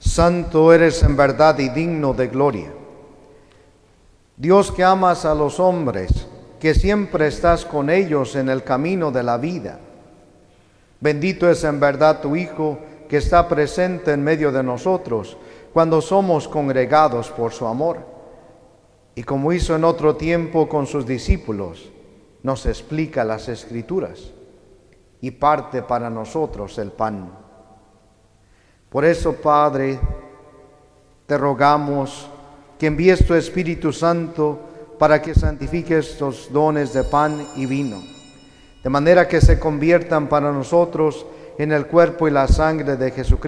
Santo eres en verdad y digno de gloria. Dios, que amas a los hombres, que siempre estás con ellos en el camino de la vida. Bendito es en verdad tu Hijo, que está presente en medio de nosotros cuando somos congregados por su amor. Y como hizo en otro tiempo con sus discípulos, nos explica las Escrituras y parte para nosotros el pan. Por eso, Padre, te rogamos que envíes tu Espíritu Santo para que santifique estos dones de pan y vino, de manera que se conviertan para nosotros en el cuerpo y la sangre de Jesucristo,